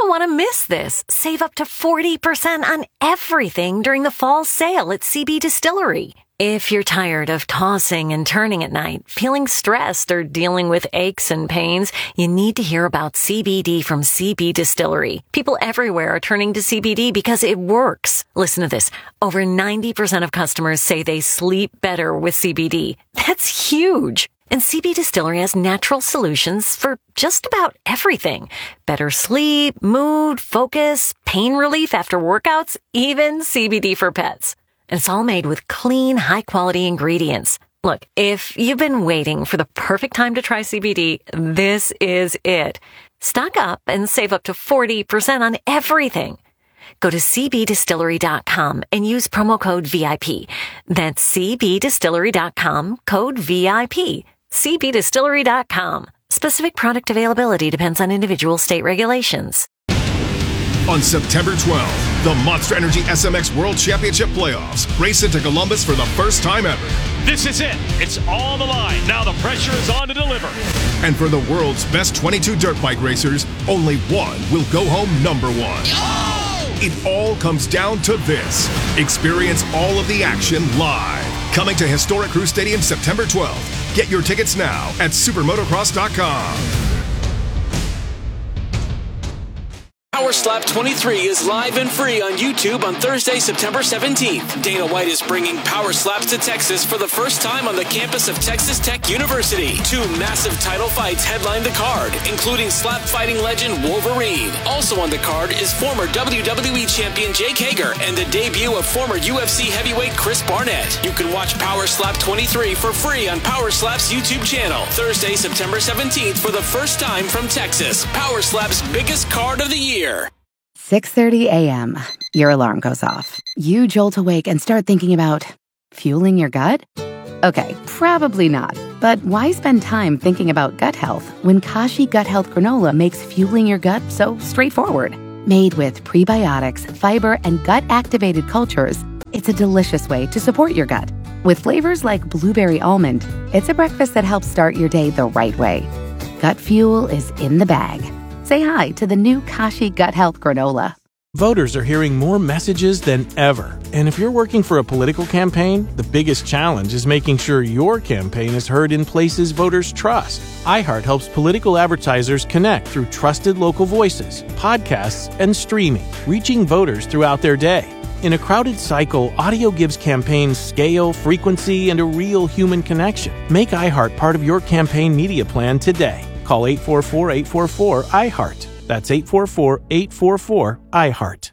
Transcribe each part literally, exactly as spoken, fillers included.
want to miss this. Save up to forty percent on everything during the fall sale at C B Distillery. If you're tired of tossing and turning at night, feeling stressed, or dealing with aches and pains, you need to hear about C B D from C B Distillery. People everywhere are turning to C B D because it works. Listen to this. Over ninety percent of customers say they sleep better with C B D. That's huge. And C B Distillery has natural solutions for just about everything. Better sleep, mood, focus, pain relief after workouts, even C B D for pets. And it's all made with clean, high-quality ingredients. Look, if you've been waiting for the perfect time to try C B D, this is it. Stock up and save up to forty percent on everything. Go to c b distillery dot com and use promo code V I P. That's c b distillery dot com, code V I P. c b distillery dot com. Specific product availability depends on individual state regulations. On September twelfth, the Monster Energy S M X World Championship Playoffs race into Columbus for the first time ever. This is it. It's all the line. Now the pressure is on to deliver. And for the world's best twenty-two dirt bike racers, only one will go home number one. Oh! It all comes down to this. Experience all of the action live. Coming to Historic Crew Stadium September twelfth. Get your tickets now at supermotocross dot com. Power Slap twenty-three is live and free on YouTube on Thursday, September seventeenth. Dana White is bringing Power Slaps to Texas for the first time on the campus of Texas Tech University. Two massive title fights headline the card, including slap fighting legend Wolverine. Also on the card is former W W E champion Jake Hager and the debut of former U F C heavyweight Chris Barnett. You can watch Power Slap twenty-three for free on Power Slap's YouTube channel. Thursday, September seventeenth for the first time from Texas. Power Slap's biggest card of the year. six thirty a.m. Your alarm goes off. You jolt awake and start thinking about fueling your gut? Okay, probably not. But why spend time thinking about gut health when Kashi Gut Health Granola makes fueling your gut so straightforward? Made with prebiotics, fiber, and gut-activated cultures, it's a delicious way to support your gut. With flavors like blueberry almond, it's a breakfast that helps start your day the right way. Gut fuel is in the bag. Say hi to the new Kashi Gut Health Granola. Voters are hearing more messages than ever. And if you're working for a political campaign, the biggest challenge is making sure your campaign is heard in places voters trust. iHeart helps political advertisers connect through trusted local voices, podcasts, and streaming, reaching voters throughout their day. In a crowded cycle, audio gives campaigns scale, frequency, and a real human connection. Make iHeart part of your campaign media plan today. Call eight four four, eight four four, I heart. That's eight four four, eight four four, I heart.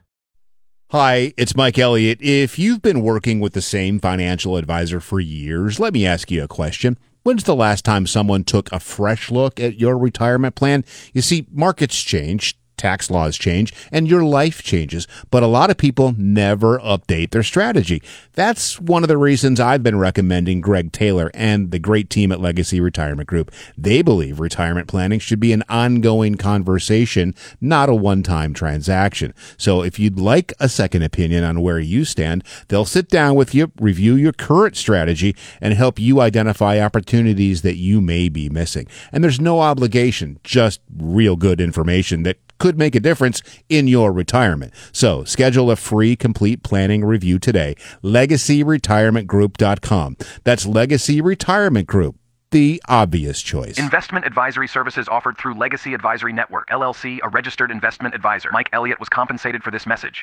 Hi, it's Mike Elliott. If you've been working with the same financial advisor for years, let me ask you a question. When's the last time someone took a fresh look at your retirement plan? You see, markets change, tax laws change, and your life changes, but a lot of people never update their strategy. That's one of the reasons I've been recommending Greg Taylor and the great team at Legacy Retirement Group. They believe retirement planning should be an ongoing conversation, not a one-time transaction. So if you'd like a second opinion on where you stand, they'll sit down with you, review your current strategy, and help you identify opportunities that you may be missing. And there's no obligation, just real good information that could make a difference in your retirement. So schedule a free complete planning review today. legacy retirement group dot com. That's Legacy Retirement Group, the obvious choice. Investment advisory services offered through Legacy Advisory Network, L L C, a registered investment advisor. Mike Elliott was compensated for this message.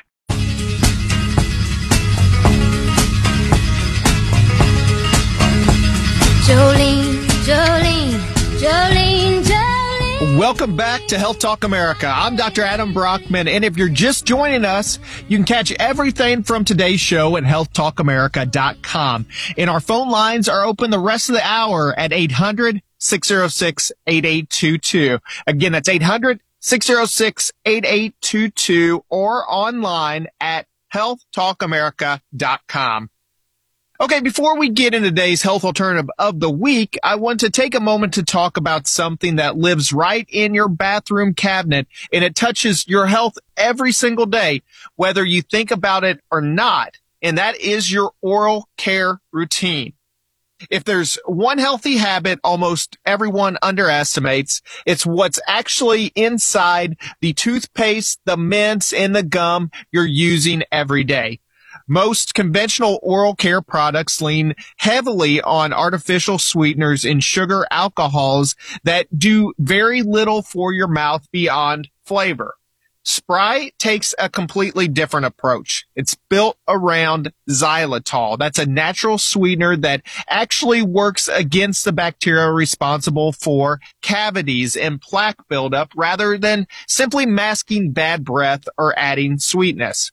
Jolene, Jolene, Jolene, Jolene. Welcome back to Health Talk America. I'm Doctor Adam Brockman, and if you're just joining us, you can catch everything from today's show at health talk america dot com. And our phone lines are open the rest of the hour at eight hundred, six oh six, eight eight two two. Again, that's eight hundred, six oh six, eight eight two two or online at health talk america dot com. Okay, before we get into today's health alternative of the week, I want to take a moment to talk about something that lives right in your bathroom cabinet, and it touches your health every single day, whether you think about it or not, and that is your oral care routine. If there's one healthy habit almost everyone underestimates, it's what's actually inside the toothpaste, the mints, and the gum you're using every day. Most conventional oral care products lean heavily on artificial sweeteners and sugar alcohols that do very little for your mouth beyond flavor. Spry takes a completely different approach. It's built around xylitol. That's a natural sweetener that actually works against the bacteria responsible for cavities and plaque buildup rather than simply masking bad breath or adding sweetness.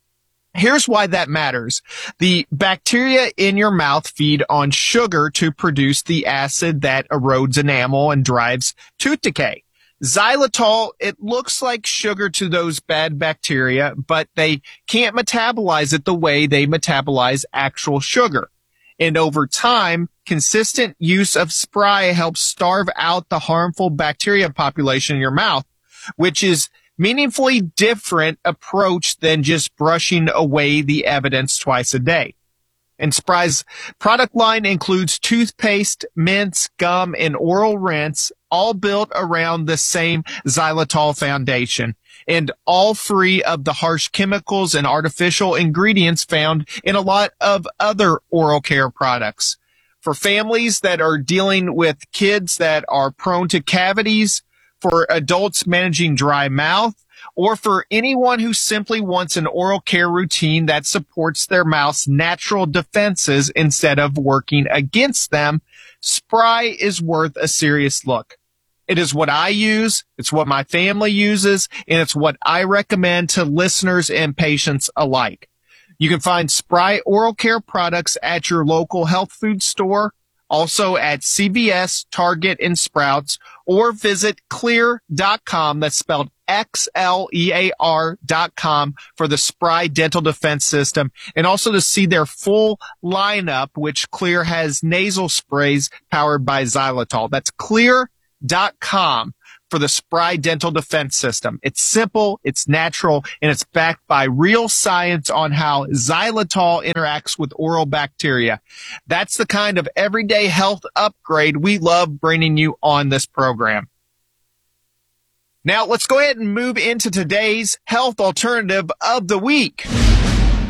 Here's why that matters. The bacteria in your mouth feed on sugar to produce the acid that erodes enamel and drives tooth decay. Xylitol, it looks like sugar to those bad bacteria, but they can't metabolize it the way they metabolize actual sugar. And over time, consistent use of Spry helps starve out the harmful bacteria population in your mouth, which is meaningfully different approach than just brushing away the evidence twice a day. And Spry's product line includes toothpaste, mints, gum, and oral rinse, all built around the same xylitol foundation, and all free of the harsh chemicals and artificial ingredients found in a lot of other oral care products. For families that are dealing with kids that are prone to cavities, for adults managing dry mouth, or for anyone who simply wants an oral care routine that supports their mouth's natural defenses instead of working against them, Spry is worth a serious look. It is what I use, it's what my family uses, and it's what I recommend to listeners and patients alike. You can find Spry oral care products at your local health food store, also at C V S, Target, and Sprouts, or visit Xlear dot com, that's spelled X L E A R dot com, for the Spry Dental Defense System, and also to see their full lineup, which Xlear has nasal sprays powered by xylitol. That's Xlear dot com for the Spry Dental Defense System. It's simple, it's natural, and it's backed by real science on how xylitol interacts with oral bacteria. That's the kind of everyday health upgrade we love bringing you on this program. Now, let's go ahead and move into today's health alternative of the week.